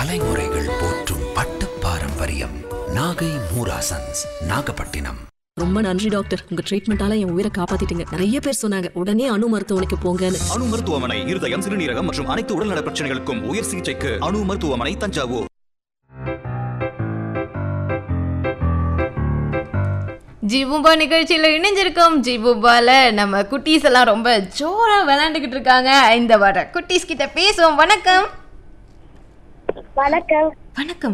தலைமுறைகள் போற்றும் பட்டு பாரம்பரியம். நாகை மூராசன்ஸ், நாகப்பட்டினம். ரொம்ப நன்றி டாக்டர், உங்க ட்ரீட்மெண்டால என் உயிரை காப்பாத்திட்டீங்க. நிறைய பேர் சொன்னாங்க உடனே அணு மருத்துவமனைக்கு போங்கன்னு. அணு மருத்துவமனை இருதயம், சிறுநீரகம் மற்றும் அனைத்து உடல்நல பிரச்சனைகளுக்கும் உயர் சிகிச்சைக்கு அணு மருத்துவமனை, தஞ்சாவூர். ஜிபூபா நிகழ்ச்சியில இணைஞ்சிருக்கோம். ஜிபூபால நம்ம குட்டீஸ் எல்லாம் ரொம்ப ஜோரா விளையாண்டுகிட்டு இருக்காங்க. இந்த வர குட்டீஸ் கிட்ட பேசுவோம். வணக்கம். வணக்கம். வணக்கம்.